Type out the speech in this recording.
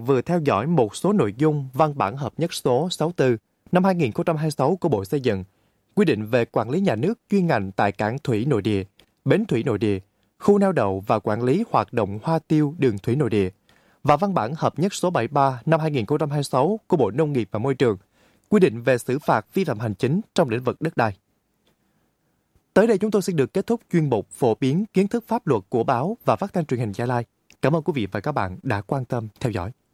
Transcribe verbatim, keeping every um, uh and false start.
vừa theo dõi một số nội dung văn bản hợp nhất số sáu mươi tư năm hai nghìn không trăm hai mươi sáu của Bộ Xây dựng, quy định về quản lý nhà nước chuyên ngành tại cảng thủy nội địa, bến thủy nội địa, khu neo đậu và quản lý hoạt động hoa tiêu đường thủy nội địa, và văn bản hợp nhất số bảy mươi ba năm hai nghìn không trăm hai mươi sáu của Bộ Nông nghiệp và Môi trường, quy định về xử phạt vi phạm hành chính trong lĩnh vực đất đai. Tới đây chúng tôi xin được kết thúc chuyên mục phổ biến kiến thức pháp luật của báo và phát thanh truyền hình Gia Lai. Cảm ơn quý vị và các bạn đã quan tâm theo dõi.